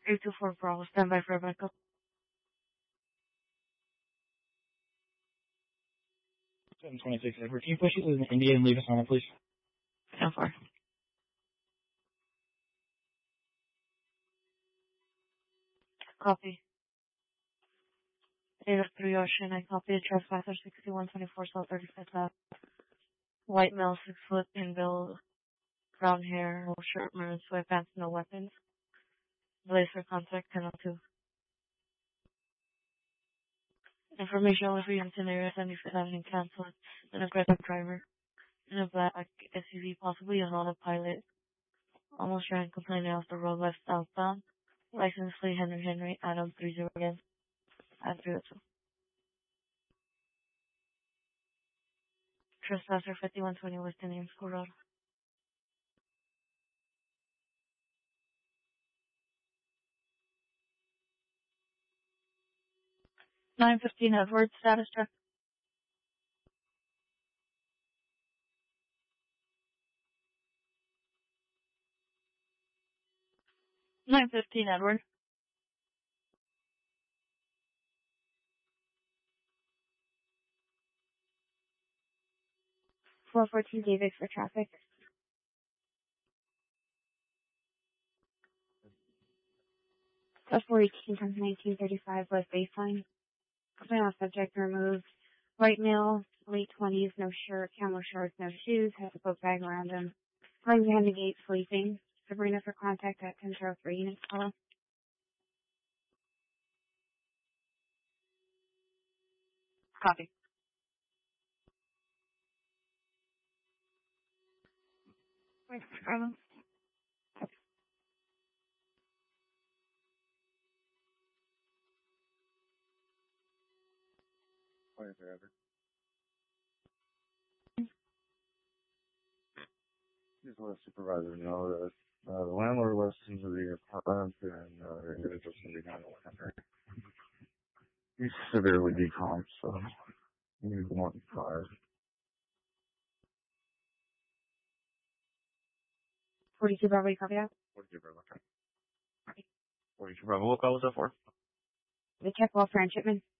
824 Bravo, stand by for backup. 726 Edward. Can you push it with an India and leave us on it, please? How far? Copy. 803 Ocean, I copy the trespasser 6124 South 35th Ave. White male, 6 foot in build, brown hair, no shirt, maroon sweatpants, no weapons. Blazer contact 1002. Information only for units in area 75 and cancel. An aggressive driver in a black SUV, possibly an autopilot. Almost ran complaining off the road left southbound. License plate Henry Adam 30 again. At 302. Trespasser 5120 West Indian School Road. 915 Edward, status check. 915 Edward. 414 David for traffic. That's 418 times 1935 was baseline. Female subject removed. White male, late 20s, no shirt, camel shorts, no shoes, has a book bag around him. Running behind the gate, sleeping. Sabrina for contact at 1003 units. Hello. Copy. Wait, Carlos. Forever. Just let the supervisor know that the landlord listens to the apartment and the individual's going to be handled after. He's severely decomped, so he's wanting fired. 42 Bravo, you copy that? 42 Bravo. 42 Bravo, what call was that for? The check well for transshipment.